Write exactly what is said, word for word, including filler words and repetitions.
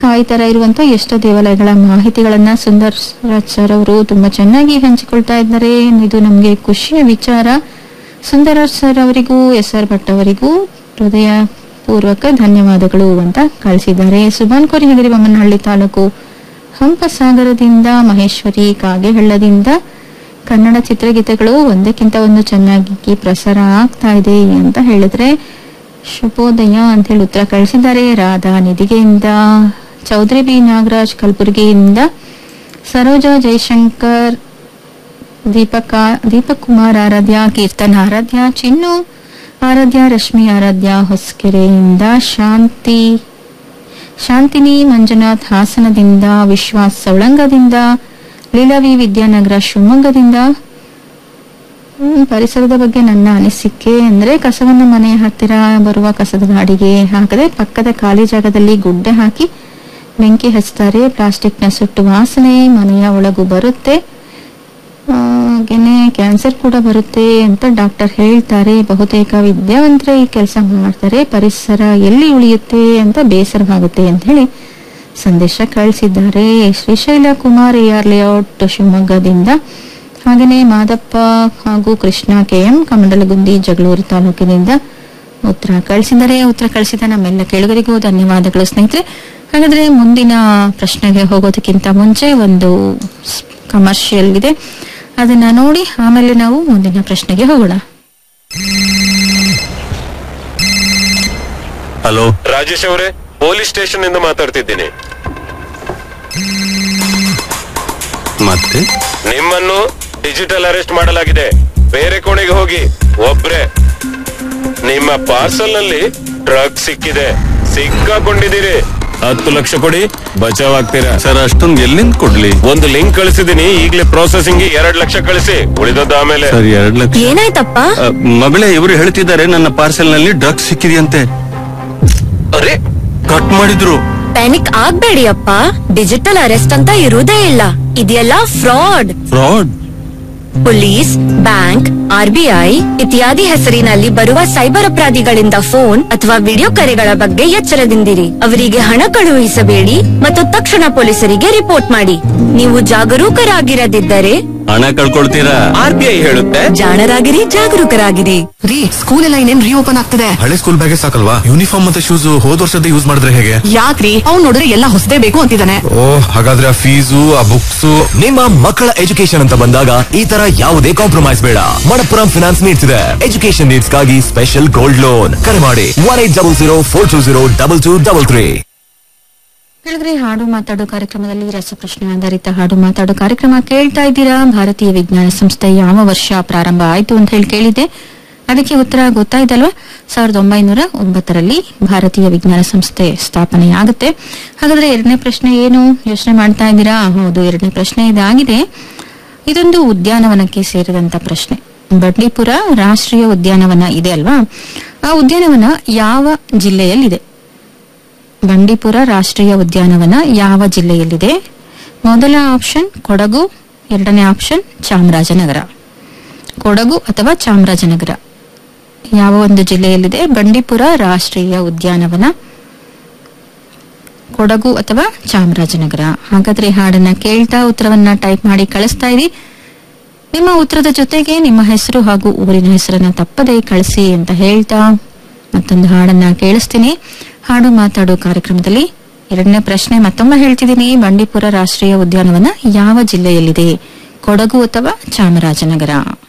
ಈ ತರ ಇರುವಂತ ಎಷ್ಟೋ ದೇವಾಲಯಗಳ ಮಾಹಿತಿಗಳನ್ನ ಸುಂದರ್ ಸರ್ ಅವರು ತುಂಬಾ ಚೆನ್ನಾಗಿ ಹಂಚಿಕೊಳ್ತಾ ಇದ್ದಾರೆ. ಇದು ನಮ್ಗೆ ಖುಷಿಯ ವಿಚಾರ. ಸುಂದರ ಸರ್ ಅವರಿಗೂ ಎಸ್ ಆರ್ ಭಟ್ ಅವರಿಗೂ ಹೃದಯ ಪೂರ್ವಕ ಧನ್ಯವಾದಗಳು ಅಂತ ಕಳಿಸಿದ್ದಾರೆ. ಸುಭಾನ್ ಕೋರಿ ಹಗರಿ ಬೊಮ್ಮನಹಳ್ಳಿ ತಾಲೂಕು ಹಂಪಸಾಗರದಿಂದ ಮಹೇಶ್ವರಿ ಕಾಗೆಹಳ್ಳದಿಂದ ಕನ್ನಡ ಚಿತ್ರಗೀತೆಗಳು ಒಂದಕ್ಕಿಂತ ಒಂದು ಚೆನ್ನಾಗಿ ಪ್ರಸಾರ ಆಗ್ತಾ ಇದೆ ಅಂತ ಹೇಳಿದ್ರೆ ಶುಭೋದಯ ಅಂತ ಹೇಳಿ ಉತ್ತರ ಕಳಿಸಿದ್ದಾರೆ. ರಾಧಾ ನಿಧಿಗೆಯಿಂದ, ಚೌಧರಿ ಬಿ ನಾಗರಾಜ್ ಕಲಬುರಗಿಯಿಂದ, ಸರೋಜಾ ಜಯಶಂಕರ್, ದೀಪಕ ದೀಪಕ್ ಕುಮಾರ್ ಆರಾಧ್ಯ, ಕೀರ್ತನ್ ಆರಾಧ್ಯ, ಚಿನ್ನು ಆರಾಧ್ಯ, ರಶ್ಮಿ ಆರಾಧ್ಯ ಹೊಸಕೆರೆಯಿಂದ, ಶಾಂತಿ ಶಾಂತಿನಿ ಮಂಜುನಾಥ್ ಹಾಸನದಿಂದ, ವಿಶ್ವಾಸ್ ಸವಳಂಗದಿಂದ, ಲೀಲಾವಿ ವಿದ್ಯಾನಗರ ಶಿವಮೊಗ್ಗದಿಂದ. ಪರಿಸರದ ಬಗ್ಗೆ ನನ್ನ ಅನಿಸಿಕೆ ಅಂದ್ರೆ ಕಸವನ್ನು ಮನೆಯ ಹತ್ತಿರ ಬರುವ ಕಸದ ಗಾಡಿಗೆ ಹಾಕದೆ ಪಕ್ಕದ ಖಾಲಿ ಜಾಗದಲ್ಲಿ ಗುಡ್ಡೆ ಹಾಕಿ ಬೆಂಕಿ ಹಚ್ತಾರೆ. ಪ್ಲಾಸ್ಟಿಕ್ ನ ಸುಟ್ಟು ವಾಸನೆ ಮನೆಯ ಒಳಗೂ ಬರುತ್ತೆ, ಹಾಗೇನೆ ಕ್ಯಾನ್ಸರ್ ಕೂಡ ಬರುತ್ತೆ ಅಂತ ಡಾಕ್ಟರ್ ಹೇಳ್ತಾರೆ. ಬಹುತೇಕ ವಿದ್ಯಾವಂತರೇ ಈ ಕೆಲಸ ಮಾಡ್ತಾರೆ. ಪರಿಸರ ಎಲ್ಲಿ ಉಳಿಯುತ್ತೆ ಅಂತ ಬೇಸರವಾಗುತ್ತೆ ಅಂತ ಹೇಳಿ ಸಂದೇಶ ಕಳಿಸಿದ್ದಾರೆ. Srishaila Kumar A R layout ಶಿವಮೊಗ್ಗದಿಂದ, ಹಾಗೆಯೇ ಮಾದಪ್ಪ ಹಾಗೂ ಕೃಷ್ಣ ಕೆಎಂ ಕಮಂಡಲಗುಂದಿ ಜಗಳೂರು ತಾಲೂಕಿನಿಂದ ಉತ್ತರ ಕಳಿಸಿದ್ದಾರೆ. ಉತ್ತರ ಕಳಿಸಿದ ನಮ್ಮೆಲ್ಲ ಕೇಳುಗರಿಗೂ ಧನ್ಯವಾದಗಳು ಸ್ನೇಹಿತರೆ. ಹಾಗಾದ್ರೆ ಮುಂದಿನ ಪ್ರಶ್ನೆಗೆ ಹೋಗೋದಕ್ಕಿಂತ ಮುಂಚೆ ಒಂದು ಕಮರ್ಷಿಯಲ್ ಇದೆ, ಅದನ್ನ ನೋಡಿ ಆಮೇಲೆ ನಾವು ಮುಂದಿನ ಪ್ರಶ್ನೆಗೆ ಹೋಗೋಣ. ಹಲೋ ರಾಜೇಶ್ ಅವರೇ, ಪೊಲೀಸ್ ಸ್ಟೇಷನ್ ಇಂದ ಮಾತಾಡ್ತಿದ್ದೀನಿ. ಮತ್ತೆ ನಿಮ್ಮನ್ನು ಡಿಜಿಟಲ್ ಅರೆಸ್ಟ್ ಮಾಡಲಾಗಿದೆ. ಬೇರೆ ಕೋಣೆಗೆ ಹೋಗಿ. ಒಬ್ರೆ ನಿಮ್ಮ ಪಾರ್ಸಲ್ ನಲ್ಲಿ ಡ್ರಗ್ ಸಿಕ್ಕಿದೆ, ಸಿಕ್ಕಾಕೊಂಡಿದ್ದೀರಿ. ಹತ್ತು ಲಕ್ಷ ಕೊಡಿ, ಬಚಾವ್ ಆಗ್ತೀರಾ. ಸರ್ ಅಷ್ಟೊಂದು ಎಲ್ಲಿಂದ ಕೊಡ್ಲಿ? ಒಂದು ಲಿಂಕ್ ಕಳಿಸಿದೀನಿ, ಈಗಲೇ ಪ್ರೊಸೆಸಿಂಗ್ ಎರಡ್ ಲಕ್ಷ ಕಳಿಸಿ, ಉಳಿದದ್ದು ಆಮೇಲೆ. ಸರ್ ಎರಡ್ ಲಕ್ಷ ಏನಾಯ್ತಪ್ಪ? ಮಗಳೇ, ಇವರು ಹೇಳ್ತಿದ್ದಾರೆ ನನ್ನ ಪಾರ್ಸೆಲ್ ನಲ್ಲಿ ಡ್ರಗ್ಸ್ ಸಿಕ್ಕಿದೆಯಂತೆ. ಅರೆ, ಕಟ್ ಮಾಡಿದ್ರು. ಪ್ಯಾನಿಕ್ ಆಗ್ಬೇಡಿ ಅಪ್ಪ, ಡಿಜಿಟಲ್ ಅರೆಸ್ಟ್ ಅಂತ ಇರುವುದೇ ಇಲ್ಲ. ಇದೆಲ್ಲ fraud. Fraud? Police, bank, RBI ಇತ್ಯಾದಿ ಹೆಸರಿನಲ್ಲಿ ಬರುವ ಸೈಬರ್ ಅಪರಾಧಿಗಳಿಂದ ಫೋನ್ ಅಥವಾ ವಿಡಿಯೋ ಕರೆಗಳ ಬಗ್ಗೆ ಎಚ್ಚರದಿಂದಿರಿ. ಅವರಿಗೆ ಹಣ ಕಳುಹಿಸಬೇಡಿ ಮತ್ತು ತಕ್ಷಣ ಪೊಲೀಸರಿಗೆ ರಿಪೋರ್ಟ್ ಮಾಡಿ. ನೀವು ಜಾಗರೂಕರಾಗಿರದಿದ್ದರೆ ಹಣ ಕಳ್ಕೊಳ್ತೀರಾ. ಆರ್ಬಿಐ ಹೇಳುತ್ತೆ ಜಾಣರಾಗಿರಿ, ಜಾಗರೂಕರಾಗಿರಿ. ರೀ, ಸ್ಕೂಲ್ ಎಲ್ಲ ಇನ್ನೇನ್ ರೀಓಪನ್ ಆಗ್ತದೆ. ಹಳೆ ಸ್ಕೂಲ್ ಬ್ಯಾಗೆ ಸಾಕಲ್ವಾ? ಯೂನಿಫಾರ್ಮ್ ಮತ್ತೆ ಶೂಸ್ ಹೋದ್ ವರ್ಷದ ಯೂಸ್ ಮಾಡಿದ್ರೆ ಹೇಗೆ? ಯಾಕ್ರಿ, ಅವ್ನು ನೋಡಿದ್ರೆ ಎಲ್ಲ ಹೊಸದೇ ಬೇಕು ಅಂತಿದ್ದಾನೆ. ಓ, ಹಾಗಾದ್ರೆ ಆ ಫೀಸು ಆ ಬುಕ್ಸ್. ನಿಮ್ಮ ಮಕ್ಕಳ ಎಜುಕೇಶನ್ ಅಂತ ಬಂದಾಗ ಈ ತರ ಯಾವುದೇ ಕಾಂಪ್ರಮೈಸ್ ಬೇಡ. ಮಣಪ್ಪುರಂ ಫಿನಾನ್ಸ್ ನೀಡ್ಸ್ ಇದೆ ಎಜುಕೇಶನ್ ನೀಡ್ಸ್ ಗಾಗಿ ಸ್ಪೆಷಲ್ ಗೋಲ್ಡ್ ಲೋನ್. ಕರೆ ಮಾಡಿ one eight double zero four two zero double two double three. ಹೇಳಿದ್ರೆ ಹಾಡು ಮಾತಾಡೋ ಕಾರ್ಯಕ್ರಮದಲ್ಲಿ ರಸಪ್ರಶ್ನೆ ಆಧಾರಿತ ಹಾಡು ಮಾತಾಡೋ ಕಾರ್ಯಕ್ರಮ ಕೇಳ್ತಾ ಇದ್ದೀರಾ. ಭಾರತೀಯ ವಿಜ್ಞಾನ ಸಂಸ್ಥೆ ಯಾವ ವರ್ಷ ಪ್ರಾರಂಭ ಆಯ್ತು ಅಂತ ಹೇಳಿ ಕೇಳಿದೆ. ಅದಕ್ಕೆ ಉತ್ತರ ಗೊತ್ತಾಯ್ತಲ್ವಾ? ಸಾವಿರದ ಒಂಬೈನೂರ ಒಂಬತ್ತರಲ್ಲಿ ಭಾರತೀಯ ವಿಜ್ಞಾನ ಸಂಸ್ಥೆ ಸ್ಥಾಪನೆಯಾಗುತ್ತೆ. ಹಾಗಾದ್ರೆ ಎರಡನೇ ಪ್ರಶ್ನೆ ಏನು ಯೋಚನೆ ಮಾಡ್ತಾ ಇದ್ದೀರಾ? ಹೌದು, ಎರಡನೇ ಪ್ರಶ್ನೆ ಇದಾಗಿದೆ. ಇದೊಂದು ಉದ್ಯಾನವನಕ್ಕೆ ಸೇರಿದಂತ ಪ್ರಶ್ನೆ. ಬಂಡೀಪುರ ರಾಷ್ಟ್ರೀಯ ಉದ್ಯಾನವನ ಇದೆ ಅಲ್ವಾ, ಆ ಉದ್ಯಾನವನ ಯಾವ ಜಿಲ್ಲೆಯಲ್ಲಿದೆ? ಬಂಡೀಪುರ ರಾಷ್ಟ್ರೀಯ ಉದ್ಯಾನವನ ಯಾವ ಜಿಲ್ಲೆಯಲ್ಲಿದೆ? ಮೊದಲ ಆಪ್ಷನ್ ಕೊಡಗು, ಎರಡನೇ ಆಪ್ಷನ್ ಚಾಮರಾಜನಗರ. ಕೊಡಗು ಅಥವಾ ಚಾಮರಾಜನಗರ, ಯಾವ ಒಂದು ಜಿಲ್ಲೆಯಲ್ಲಿದೆ ಬಂಡೀಪುರ ರಾಷ್ಟ್ರೀಯ ಉದ್ಯಾನವನ? ಕೊಡಗು ಅಥವಾ ಚಾಮರಾಜನಗರ? ಹಾಗಾದ್ರೆ ಹಾಡನ್ನ ಕೇಳ್ತಾ ಉತ್ತರವನ್ನ ಟೈಪ್ ಮಾಡಿ ಕಳಿಸ್ತಾ ಇರಿ. ನಿಮ್ಮ ಉತ್ತರದ ಜೊತೆಗೆ ನಿಮ್ಮ ಹೆಸರು ಹಾಗೂ ಊರಿನ ಹೆಸರನ್ನ ತಪ್ಪದೇ ಕಳಿಸಿ ಅಂತ ಹೇಳ್ತಾ ಮತ್ತೊಂದು ಹಾಡನ್ನ ಕೇಳಿಸ್ತೀನಿ. ಹಾಡು ಮಾತಾಡೋ ಕಾರ್ಯಕ್ರಮದಲ್ಲಿ ಎರಡನೇ ಪ್ರಶ್ನೆ ಮತ್ತೊಮ್ಮೆ ಹೇಳ್ತಿದ್ದೀನಿ. ಬಂಡೀಪುರ ರಾಷ್ಟ್ರೀಯ ಉದ್ಯಾನವನ ಯಾವ ಜಿಲ್ಲೆಯಲ್ಲಿದೆ? ಕೊಡಗು ಅಥವಾ ಚಾಮರಾಜನಗರ?